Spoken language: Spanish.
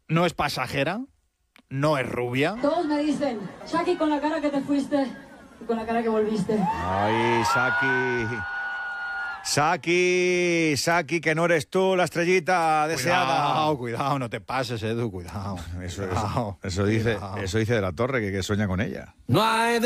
no es pasajera, no es rubia. Todos me dicen, Shaki, con la cara que te fuiste y con la cara que volviste. Ay, Saki, que no eres tú la estrellita deseada. Cuidado, no te pases, Edu, cuidado. Eso dice de la Torre, que sueña con ella. No hay